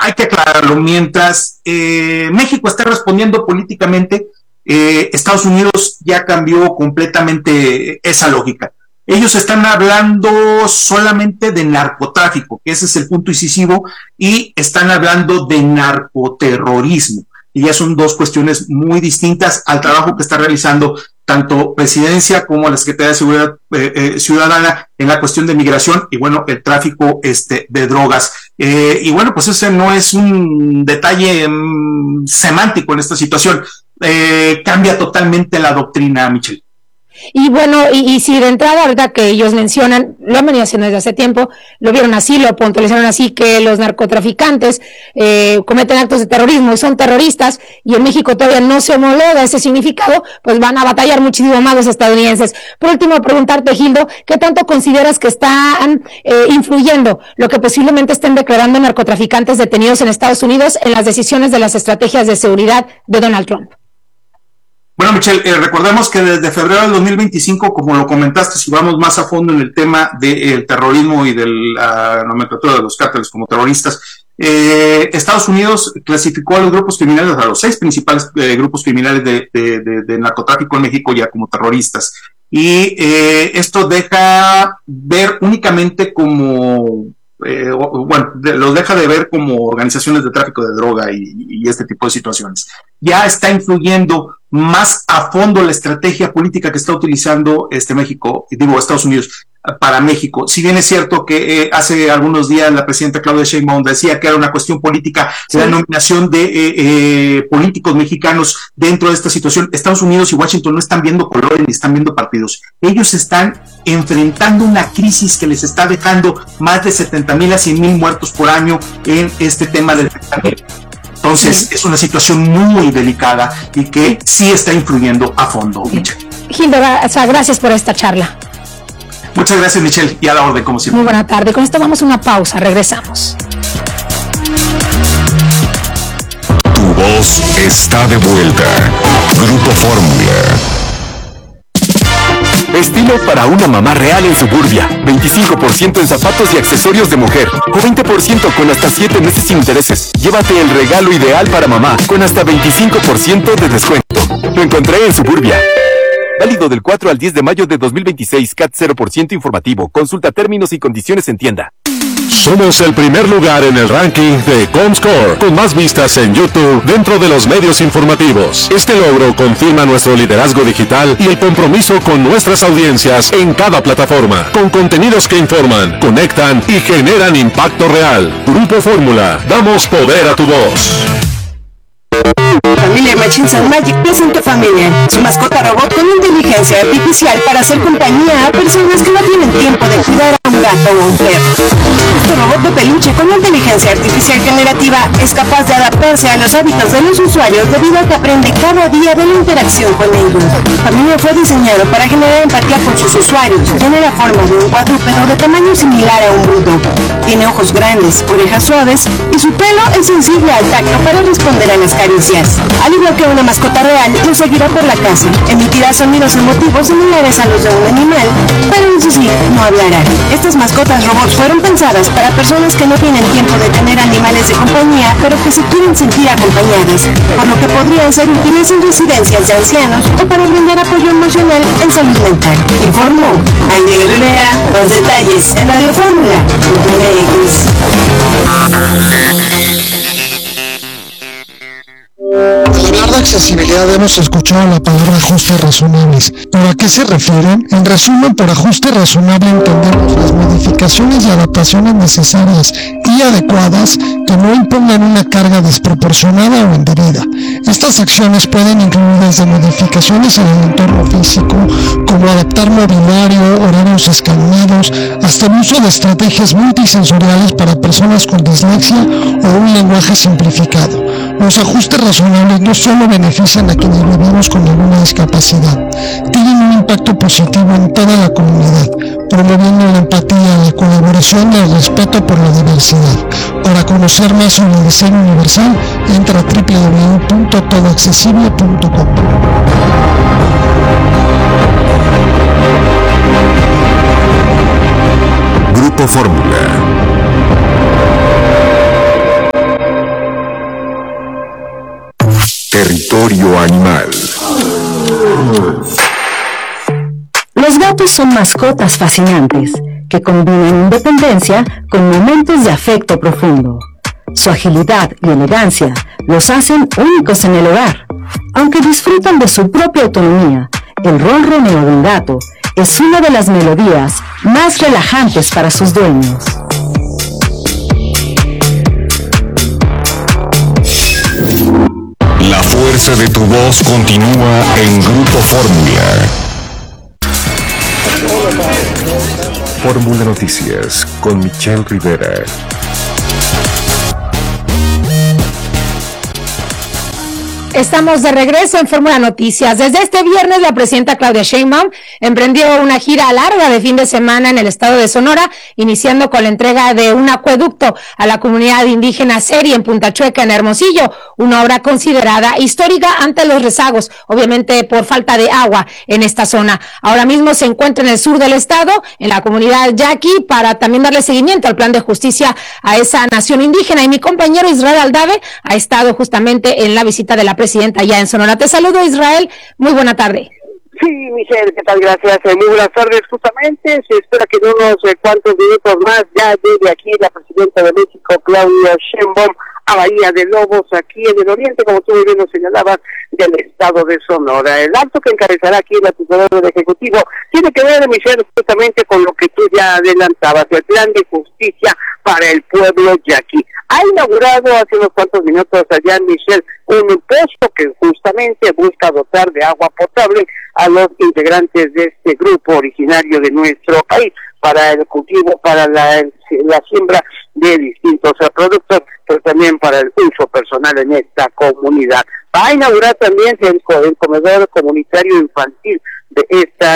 hay que aclararlo. Mientras México está respondiendo políticamente, Estados Unidos ya cambió completamente esa lógica. Ellos están hablando solamente de narcotráfico, que ese es el punto decisivo, y están hablando de narcoterrorismo. Y ya son dos cuestiones muy distintas al trabajo que está realizando tanto Presidencia como la Secretaría de Seguridad Ciudadana en la cuestión de migración y, bueno, el tráfico de drogas. Y, bueno, pues ese no es un detalle semántico en esta situación. Cambia totalmente la doctrina, Michelle. Y bueno, y si de entrada, ¿verdad?, que ellos mencionan, lo han venido haciendo desde hace tiempo, lo vieron así, lo puntualizaron así, que los narcotraficantes cometen actos de terrorismo y son terroristas, y en México todavía no se homologa ese significado, pues van a batallar muchísimo más los estadounidenses. Por último, preguntarte, Gildo, ¿qué tanto consideras que están influyendo lo que posiblemente estén declarando narcotraficantes detenidos en Estados Unidos en las decisiones de las estrategias de seguridad de Donald Trump? Bueno, Michelle, recordemos que desde febrero del 2025, como lo comentaste, si vamos más a fondo en el tema del terrorismo y de la nomenclatura de los cárteles como terroristas, Estados Unidos clasificó a los grupos criminales, a los 6 principales grupos criminales de narcotráfico en México ya como terroristas. Y esto deja ver únicamente como... los deja de ver como organizaciones de tráfico de droga y este tipo de situaciones. Ya está influyendo más a fondo la estrategia política que está utilizando Estados Unidos para México. Si bien es cierto que hace algunos días la presidenta Claudia Sheinbaum decía que era una cuestión política, sí, la nominación de políticos mexicanos dentro de esta situación, Estados Unidos y Washington no están viendo colores ni están viendo partidos. Ellos están enfrentando una crisis que les está dejando más de 70,000 a 100,000 muertos por año en este tema del fentanilo. Entonces, es una situación muy delicada y que sí está influyendo a fondo, Michelle. Gildo, gracias por esta charla. Muchas gracias, Michelle, y a la orden, como siempre. Muy buena tarde. Con esto vamos a una pausa. Regresamos. Tu voz está de vuelta. Grupo Fórmula. Estilo para una mamá real en Suburbia. 25% en zapatos y accesorios de mujer. O 20% con hasta 7 meses sin intereses. Llévate el regalo ideal para mamá con hasta 25% de descuento. Lo encontré en Suburbia. Válido del 4 al 10 de mayo de 2026. CAT 0% informativo. Consulta términos y condiciones en tienda. Somos el primer lugar en el ranking de Comscore, con más vistas en YouTube dentro de los medios informativos. Este logro confirma nuestro liderazgo digital y el compromiso con nuestras audiencias en cada plataforma, con contenidos que informan, conectan y generan impacto real. Grupo Fórmula, damos poder a tu voz. Familia Machines and Magic presenta Familia, su mascota robot con inteligencia artificial para hacer compañía a personas que no tienen tiempo de cuidar a un gato o un perro. Este robot de peluche con inteligencia artificial generativa es capaz de adaptarse a los hábitos de los usuarios debido a que aprende cada día de la interacción con ellos. Familia fue diseñado para generar empatía con sus usuarios. Tiene la forma de un cuadrúpedo de tamaño similar a un bulldog. Tiene ojos grandes, orejas suaves y su pelo es sensible al tacto para responder a las caricias. Al igual que una mascota real, lo seguirá por la casa. Emitirá sonidos emotivos similares a los de un animal, pero eso sí, no hablará. Estas mascotas robots fueron pensadas para personas que no tienen tiempo de tener animales de compañía, pero que se quieren sentir acompañadas, por lo que podrían ser útiles en residencias de ancianos o para brindar apoyo emocional en salud mental. Informó Ángel Rivera. Los detalles en Radio Fórmula. Al hablar de accesibilidad hemos escuchado la palabra ajustes razonables. ¿Pero a qué se refieren? En resumen, por ajuste razonable entendemos las modificaciones y adaptaciones necesarias y adecuadas que no impongan una carga desproporcionada o indebida. Estas acciones pueden incluir desde modificaciones en el entorno físico, como adaptar mobiliario, horarios escalonados, hasta el uso de estrategias multisensoriales para personas con dislexia o un lenguaje simplificado. Los ajustes razonables no solo benefician a quienes vivimos con alguna discapacidad, tienen un impacto positivo en toda la comunidad, promoviendo la empatía, la colaboración y el respeto por la diversidad. Para conocer más sobre el diseño universal, entra a www.todoaccesible.com. Grupo Fórmula. Territorio Animal. Los gatos son mascotas fascinantes que combinan independencia con momentos de afecto profundo. Su agilidad y elegancia los hacen únicos en el hogar. Aunque disfrutan de su propia autonomía, el ronroneo de un gato es una de las melodías más relajantes para sus dueños. La fuerza de tu voz continúa en Grupo Fórmula. Fórmula Noticias con Michelle Rivera. Estamos de regreso en Fórmula Noticias. Desde este viernes, la presidenta Claudia Sheinbaum emprendió una gira larga de fin de semana en el estado de Sonora, iniciando con la entrega de un acueducto a la comunidad indígena Seri en Punta Chueca, en Hermosillo, una obra considerada histórica ante los rezagos, obviamente por falta de agua en esta zona. Ahora mismo se encuentra en el sur del estado, en la comunidad Yaqui, para también darle seguimiento al plan de justicia a esa nación indígena. Y mi compañero Israel Aldave ha estado justamente en la visita de la presidenta allá en Sonora. Te saludo, Israel. Muy buena tarde. Sí, Michelle, ¿qué tal? Gracias. Muy buenas tardes. Justamente se espera que en unos cuantos minutos más ya llegue aquí la presidenta de México, Claudia Sheinbaum, a Bahía de Lobos, aquí en el oriente, como tú muy bien lo señalabas, del estado de Sonora. El acto que encabezará aquí la titular del Ejecutivo tiene que ver, Michelle, justamente con lo que tú ya adelantabas, el plan de justicia para el pueblo yaqui. Ha inaugurado hace unos cuantos minutos allá, Michelle, un pozo que justamente busca dotar de agua potable a los integrantes de este grupo originario de nuestro país para el cultivo, para la siembra de distintos productos, pero también para el uso personal en esta comunidad. Va a inaugurar también el comedor comunitario infantil de esta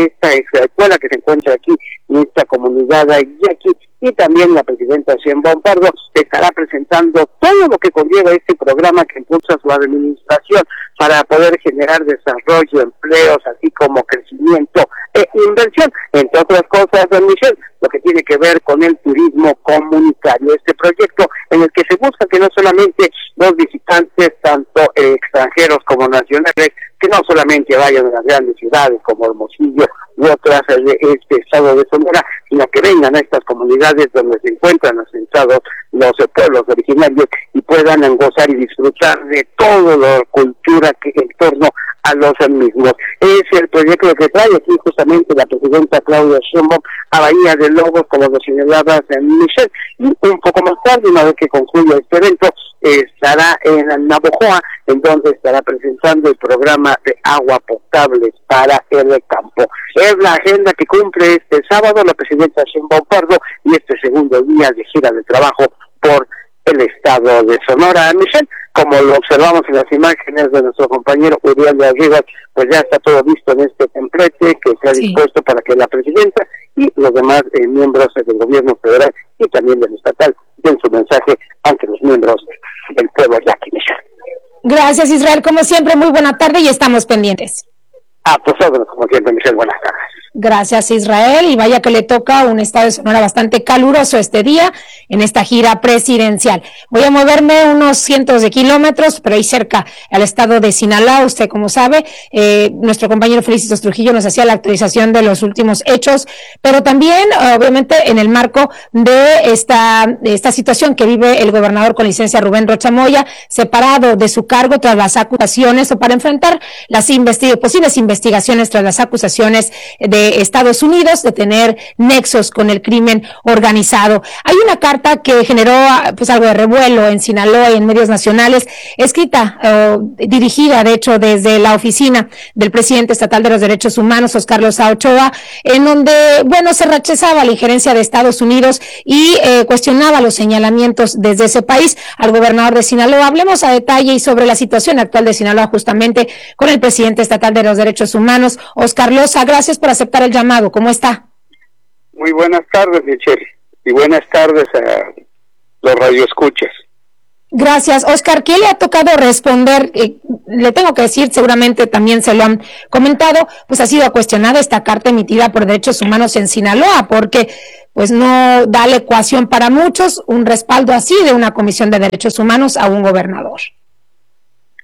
escuela que se encuentra aquí en esta comunidad yaqui, y también la presidenta Sheinbaum Pardo estará presentando todo lo que conlleva este programa que impulsa su administración para poder generar desarrollo, empleos, así como crecimiento e inversión, entre otras cosas, don Michel, lo que tiene que ver con el turismo comunitario. Este proyecto en el que se busca que no solamente los visitantes, tanto extranjeros como nacionales, que no solamente vayan a las grandes ciudades como Hermosillo u otras de este estado de Sonora, sino que vengan a estas comunidades donde se encuentran asentados los pueblos originarios y puedan gozar y disfrutar de toda la cultura que en torno a los mismos. Es el proyecto que trae aquí justamente la presidenta Claudia Sheinbaum a Bahía de Lobos, como lo señalaba Michelle, y un poco más tarde, una vez que concluya este evento, estará en Navojoa, en donde estará presentando el programa de agua potable para el campo. Es la agenda que cumple este sábado la presidenta Sheinbaum Pardo y este segundo día de gira de trabajo por el estado de Sonora. Michelle, como lo observamos en las imágenes de nuestro compañero Uriel de Arribas, pues ya está todo listo en este templete que se ha dispuesto para que la presidenta y los demás miembros del gobierno federal y también del estatal den su mensaje ante los miembros del pueblo yaqui. Gracias, Israel. Como siempre, muy buena tarde y estamos pendientes. Pues como siempre, Michelle, buenas tardes. Gracias, Israel, y vaya que le toca un estado de Sonora bastante caluroso este día en esta gira presidencial. Voy a moverme unos cientos de kilómetros, pero ahí cerca al estado de Sinaloa. Usted, como sabe, nuestro compañero Felicitos Trujillo nos hacía la actualización de los últimos hechos, pero también, obviamente, en el marco de esta situación que vive el gobernador con licencia Rubén Rocha Moya, separado de su cargo tras las acusaciones o para enfrentar las posibles investigaciones tras las acusaciones de Estados Unidos de tener nexos con el crimen organizado. Hay una carta que generó pues algo de revuelo en Sinaloa y en medios nacionales, escrita, dirigida de hecho desde la oficina del presidente estatal de los derechos humanos, Oscar Loza Ochoa, en donde, se rechazaba la injerencia de Estados Unidos y cuestionaba los señalamientos desde ese país al gobernador de Sinaloa. Hablemos a detalle y sobre la situación actual de Sinaloa justamente con el presidente estatal de los derechos humanos, Oscar Loza. Gracias por aceptar el llamado. ¿Cómo está? Muy buenas tardes, Michelle, y buenas tardes a los radioescuchas. Gracias, Oscar. ¿Qué le ha tocado responder? Le tengo que decir, seguramente también se lo han comentado, pues ha sido cuestionada esta carta emitida por Derechos Humanos en Sinaloa, porque pues no da la ecuación para muchos un respaldo así de una Comisión de Derechos Humanos a un gobernador.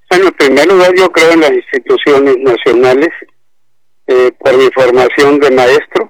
Bueno, en primer lugar yo creo en las instituciones nacionales, por mi formación de maestro.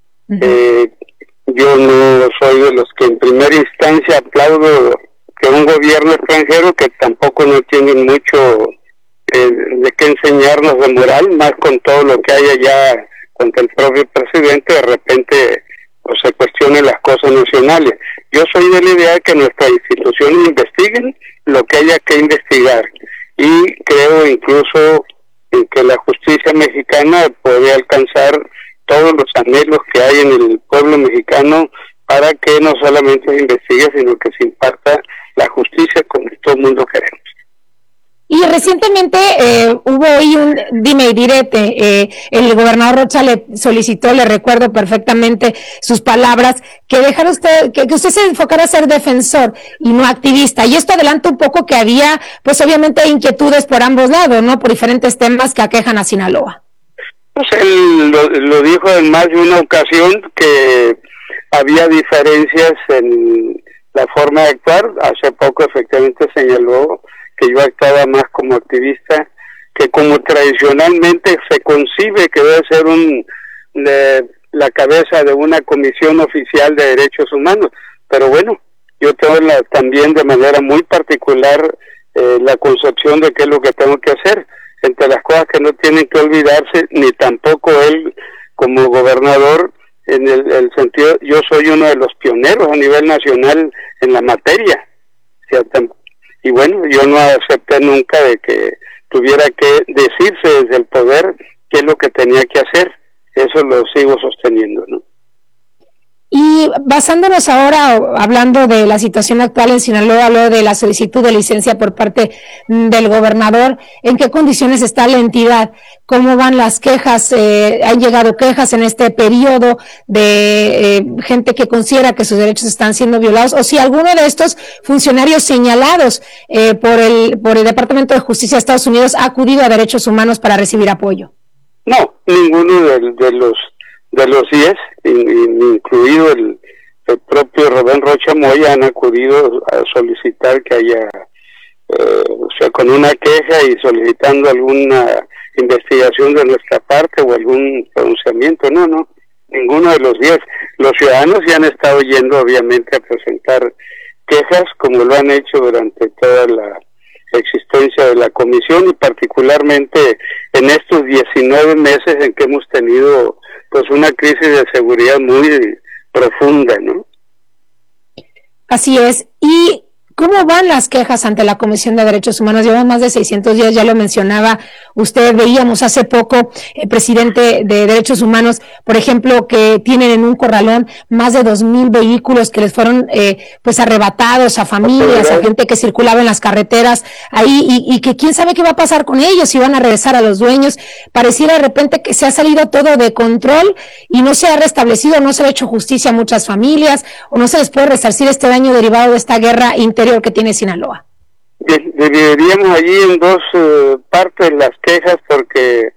Yo no soy de los que en primera instancia aplaudo que un gobierno extranjero, que tampoco no tienen mucho de qué enseñarnos de moral, más con todo lo que hay allá contra el propio presidente, de repente pues, se cuestionen las cosas nacionales. Yo soy de la idea de que nuestras instituciones investiguen lo que haya que investigar, y creo incluso en que la justicia mexicana puede alcanzar todos los anhelos que hay en el pueblo mexicano para que no solamente se investigue, sino que se imparta la justicia como todo el mundo queremos. Y recientemente hubo ahí un dime y direte, el gobernador Rocha le solicitó, le recuerdo perfectamente sus palabras, que dejara usted, que usted se enfocara a ser defensor y no activista, y esto adelanta un poco que había, pues obviamente inquietudes por ambos lados, ¿no?, por diferentes temas que aquejan a Sinaloa. Pues él lo dijo en más de una ocasión, que había diferencias en la forma de actuar. Hace poco efectivamente señaló que yo actuaba más como activista, que como tradicionalmente se concibe que debe ser la cabeza de una comisión oficial de derechos humanos. Pero bueno, yo tengo también de manera muy particular la concepción de qué es lo que tengo que hacer. Entre las cosas que no tienen que olvidarse, ni tampoco él como gobernador, en el sentido, yo soy uno de los pioneros a nivel nacional en la materia. Y bueno, yo no acepté nunca de que tuviera que decirse desde el poder qué es lo que tenía que hacer. Eso lo sigo sosteniendo, ¿no? Y basándonos ahora, hablando de la situación actual en Sinaloa, habló de la solicitud de licencia por parte del gobernador, ¿en qué condiciones está la entidad? ¿Cómo van las quejas? ¿Han llegado quejas en este periodo de gente que considera que sus derechos están siendo violados? O si alguno de estos funcionarios señalados por el Departamento de Justicia de Estados Unidos ha acudido a Derechos Humanos para recibir apoyo. No, ninguno de los 10, incluido el propio Rubén Rocha Moya, han acudido a solicitar que haya, o sea, con una queja y solicitando alguna investigación de nuestra parte o algún pronunciamiento. No, ninguno de los 10. Los ciudadanos ya han estado yendo obviamente a presentar quejas, como lo han hecho durante toda la existencia de la comisión, y particularmente en estos 19 meses en que hemos tenido pues una crisis de seguridad muy profunda, ¿no? Así es. ¿Y cómo van las quejas ante la Comisión de Derechos Humanos? Llevamos más de 600 días, ya lo mencionaba usted. Veíamos hace poco, el presidente de Derechos Humanos, por ejemplo, que tienen en un corralón más de 2,000 vehículos que les fueron pues arrebatados a familias, a gente que circulaba en las carreteras ahí, y que quién sabe qué va a pasar con ellos, si van a regresar a los dueños. Pareciera de repente que se ha salido todo de control y no se ha restablecido, no se ha hecho justicia a muchas familias, o no se les puede resarcir este daño derivado de esta guerra interior que tiene Sinaloa. Dividiríamos allí en dos partes las quejas, porque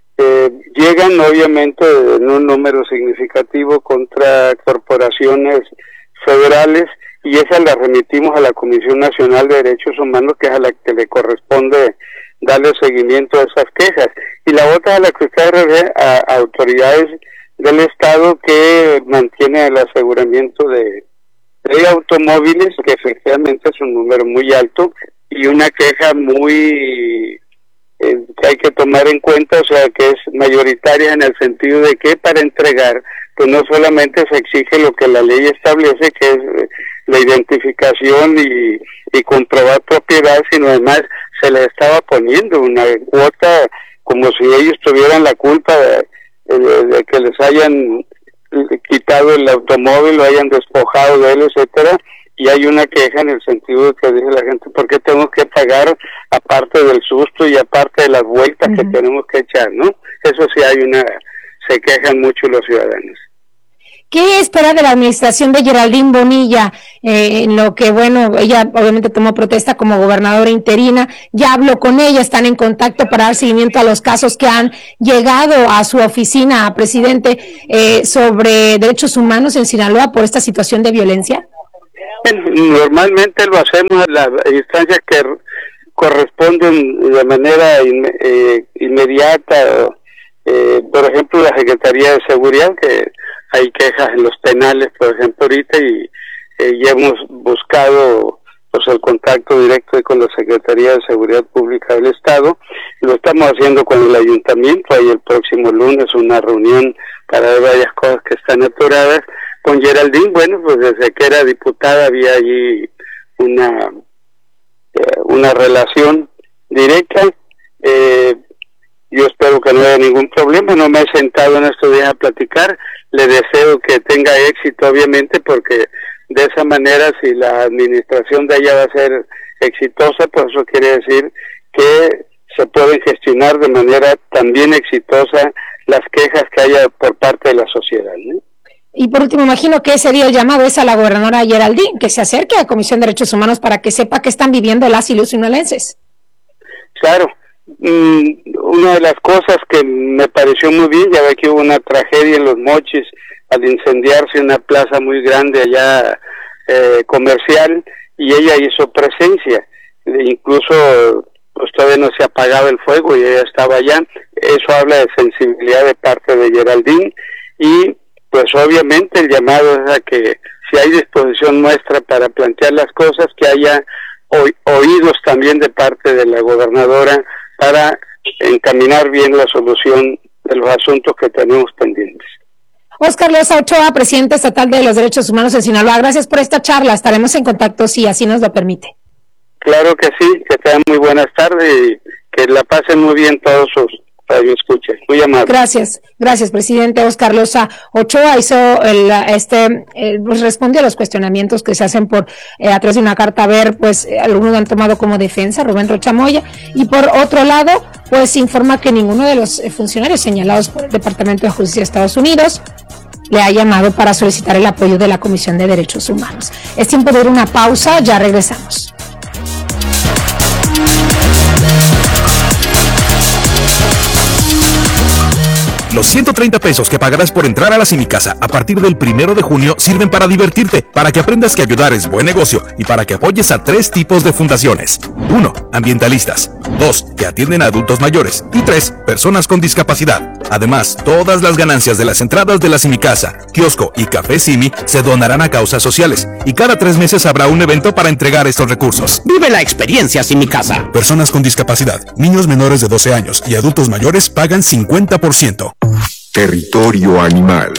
llegan obviamente en un número significativo contra corporaciones federales, y esas las remitimos a la Comisión Nacional de Derechos Humanos, que es a la que le corresponde darle seguimiento a esas quejas, y la otra a la que usted refiere, a autoridades del Estado que mantienen el aseguramiento de automóviles, que efectivamente es un número muy alto, y una queja muy que hay que tomar en cuenta, o sea, que es mayoritaria en el sentido de que para entregar, pues no solamente se exige lo que la ley establece, que es la identificación y comprobar propiedad, sino además se le estaba poniendo una cuota como si ellos tuvieran la culpa de que les hayan quitado el automóvil, lo hayan despojado de él, etcétera. Y hay una queja en el sentido de que dice la gente, ¿por qué tengo que pagar aparte del susto y aparte de las vueltas que tenemos que echar, no? Eso sí se quejan mucho los ciudadanos. ¿Qué espera de la administración de Geraldine Bonilla? En lo que, bueno, ella obviamente tomó protesta como gobernadora interina, ya habló con ella, están en contacto para dar seguimiento a los casos que han llegado a su oficina, presidente, sobre derechos humanos en Sinaloa por esta situación de violencia. Normalmente lo hacemos en las instancias que corresponden de manera inmediata. Por ejemplo, la Secretaría de Seguridad, que hay quejas en los penales, por ejemplo, ahorita, y hemos buscado pues el contacto directo con la Secretaría de Seguridad Pública del Estado. Lo estamos haciendo con el Ayuntamiento. Hay el próximo lunes una reunión para ver varias cosas que están atoradas. Con Geraldine, bueno, pues desde que era diputada había allí una relación directa. Yo espero que no haya ningún problema. No me he sentado en estos días a platicar. Le deseo que tenga éxito, obviamente, porque de esa manera, si la administración de ella va a ser exitosa, pues eso quiere decir que se pueden gestionar de manera también exitosa las quejas que haya por parte de la sociedad, ¿no? Y por último, imagino que ese día el llamado es a la gobernadora Geraldine, que se acerque a la Comisión de Derechos Humanos para que sepa que están viviendo las y los sinaloenses. Claro. Una de las cosas que me pareció muy bien, ya ve que hubo una tragedia en Los Mochis al incendiarse una plaza muy grande allá comercial, y ella hizo presencia, incluso pues todavía no se apagaba el fuego y ella estaba allá. Eso habla de sensibilidad de parte de Geraldine, y pues obviamente el llamado es a que si hay disposición nuestra para plantear las cosas, que haya oídos también de parte de la gobernadora para encaminar bien la solución de los asuntos que tenemos pendientes. Óscar Loza Ochoa, presidente estatal de los Derechos Humanos en Sinaloa, gracias por esta charla. Estaremos en contacto si así nos lo permite. Claro que sí, que tengan muy buenas tardes y que la pasen muy bien todos sus radioescuchas. Muy amable. Gracias, presidente. Óscar Loza Ochoa hizo pues respondió a los cuestionamientos que se hacen a través de una carta. A ver, pues algunos han tomado como defensa Rubén Rocha Moya, y por otro lado, pues informa que ninguno de los funcionarios señalados por el Departamento de Justicia de Estados Unidos le ha llamado para solicitar el apoyo de la Comisión de Derechos Humanos. Es tiempo de ir a una pausa, ya regresamos. Los 130 pesos que pagarás por entrar a la Cinicasa a partir del 1 de junio sirven para divertirte, para que aprendas que ayudar es buen negocio y para que apoyes a 3 tipos de fundaciones. 1. Ambientalistas. 2. Que atienden a adultos mayores. Y 3. Personas con discapacidad. Además, todas las ganancias de las entradas de la Cinicasa, kiosco y café Simi se donarán a causas sociales. Y cada 3 meses habrá un evento para entregar estos recursos. Vive la experiencia Cinicasa. Personas con discapacidad, niños menores de 12 años y adultos mayores pagan 50%. Territorio animal.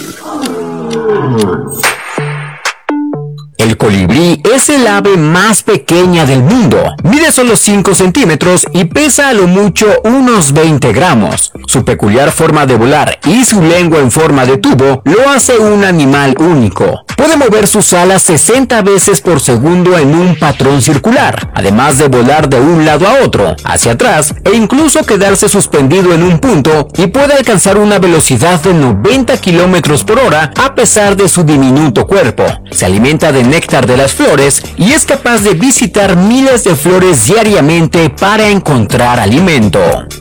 El colibrí es el ave más pequeña del mundo. Mide solo 5 centímetros y pesa a lo mucho unos 20 gramos. Su peculiar forma de volar y su lengua en forma de tubo lo hace un animal único. Puede mover sus alas 60 veces por segundo en un patrón circular, además de volar de un lado a otro, hacia atrás e incluso quedarse suspendido en un punto, y puede alcanzar una velocidad de 90 kilómetros por hora a pesar de su diminuto cuerpo. Se alimenta de néctar de las flores y es capaz de visitar miles de flores diariamente para encontrar alimento.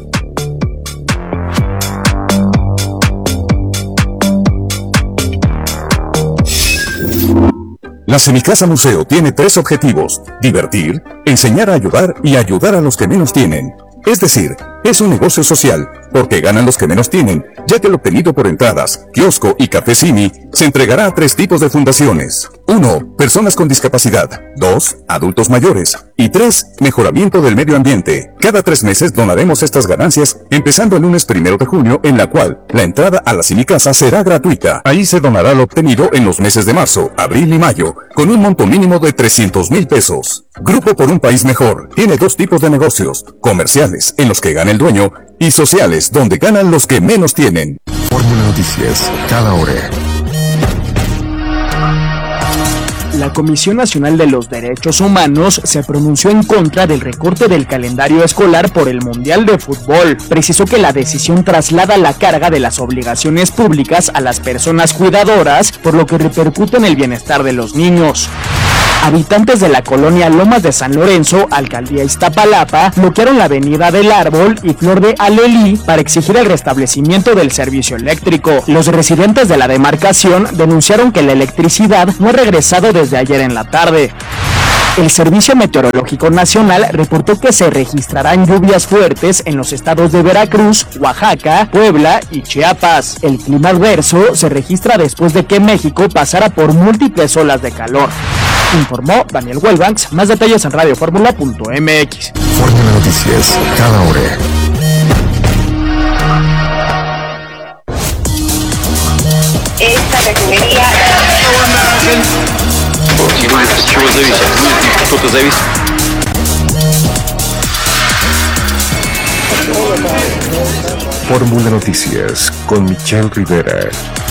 La Cinicasa Museo tiene 3 objetivos: divertir, enseñar a ayudar y ayudar a los que menos tienen. Es decir, es un negocio social, porque ganan los que menos tienen, ya que lo obtenido por entradas, kiosco y café Simi se entregará a 3 tipos de fundaciones. 1. Personas con discapacidad. 2. Adultos mayores. Y 3. Mejoramiento del medio ambiente. Cada 3 meses donaremos estas ganancias, empezando el lunes 1 de junio, en la cual la entrada a la Cinicasa será gratuita. Ahí se donará lo obtenido en los meses de marzo, abril y mayo, con un monto mínimo de 300,000 pesos. Grupo por un País Mejor tiene 2 tipos de negocios: comerciales, en los que gana el dueño, y sociales, donde ganan los que menos tienen. Fórmula Noticias, cada hora. La Comisión Nacional de los Derechos Humanos se pronunció en contra del recorte del calendario escolar por el Mundial de Fútbol. Precisó que la decisión traslada la carga de las obligaciones públicas a las personas cuidadoras, por lo que repercute en el bienestar de los niños. Habitantes de la colonia Lomas de San Lorenzo, alcaldía Iztapalapa, bloquearon la avenida del Árbol y Flor de Alelí para exigir el restablecimiento del servicio eléctrico. Los residentes de la demarcación denunciaron que la electricidad no ha regresado desde ayer en la tarde. El Servicio Meteorológico Nacional reportó que se registrarán lluvias fuertes en los estados de Veracruz, Oaxaca, Puebla y Chiapas. El clima adverso se registra después de que México pasara por múltiples olas de calor. Informó Daniel Welbanks. Más detalles en radioformula.mx. Fórmula Noticias, cada hora. Esta refinería... Fórmula Noticias con Michelle Rivera.